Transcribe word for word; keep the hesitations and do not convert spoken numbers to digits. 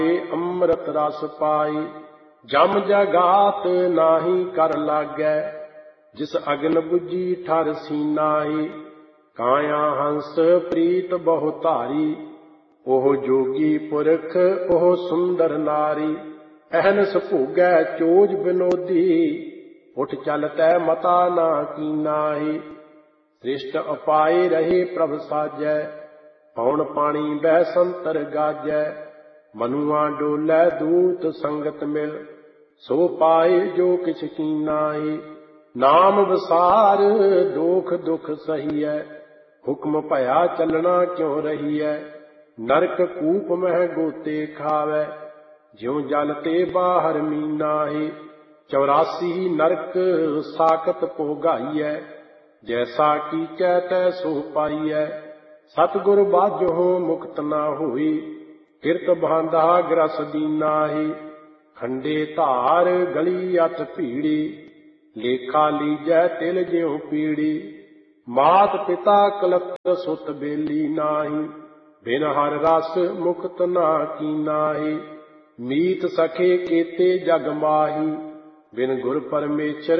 ਅੰਮ੍ਰਿਤ ਰਸ ਪਾਈ। ਜਮ ਜਗਾਤ ਨਾਹੀ ਕਰ ਲਾਗੈ, ਜਿਸ ਅਗਨ ਬੁਝੀ ਠਰ ਸੀਨਾਹੀ। ਕਾਇਆ ਹੰਸ ਪ੍ਰੀਤ ਬਹੁ ਧਾਰੀ, ਉਹ ਜੋਗੀ ਪੁਰਖ ਉਹ ਸੁੰਦਰ ਨਾਰੀ। ਅਹਨਸ ਭੋਗੈ ਚੋਜ ਬਿਨੋਦੀ, ਉਠ ਚਲਤੈ ਮਤਾ ਨਾ ਕੀਨਾਹੀ। ਸ੍ਰਿਸ਼ਟ ਅਪਾਏ ਰਹੇ ਪ੍ਰਭ ਸਾਜੈ, ਪੌਣ ਪਾਣੀ ਬਹਿ ਸੰਤਰ ਗਾਜੈ। ਮਨੁਆ ਡੋਲੈ ਦੂਤ ਸੰਗਤ ਮਿਲ, ਸੋ ਪਾਏ ਜੋ ਕਿਛ ਕੀਨਾਹੀ। ਨਾਮ ਵਿਸਾਰ ਦੋਖ ਦੁਖ ਸਹੀਐ, ਹੁਕਮ ਭਇਆ ਚੱਲਣਾ ਕਿਉ ਰਹੀਐ। ਨਰਕ ਕੂਪ ਮਹਿ ਗੋਤੇ ਖਾਵੈ, ਜਿਉ ਜਲ ਤੇ ਬਾਹਰ ਮੀਨਾਹੀ। ਚੌਰਾਸੀ ਨਰਕ ਸਾਕਤ ਭੋਗਾਈਐ, ਜੈਸਾ ਕੀਚੈ ਤੈਸੋ ਪਾਈਐ। ਸਤਿਗੁਰ ਬਾਝਹੁ ਮੁਕਤ ਨਾ ਹੋਈ, ਕਿਰਤ ਬਾਂਧਾ ਗ੍ਰਸ ਦੀਨਾਹੀ। ਖੰਡੇ ਧਾਰ ਗਲੀ ਅਤ ਭੀੜੀ, ਲੇਖਾ ਲੀਜੈ ਤਿਲ ਜਿਉ ਪੀੜੀ। ਮਾਤ ਪਿਤਾ ਕਲਤਰ ਸੁਤ ਬੇਲੀ ਨਾਹੀ, ਬਿਨ ਹਰ ਰਸ ਮੁਕਤ ਨਾ ਕੀਨਾਹੀ। ਮੀਤ ਸਖੇ ਕੇਤੇ ਜਗ ਮਾਹੀ, ਬਿਨ ਗੁਰ ਪਰਮੇਸ਼ਰ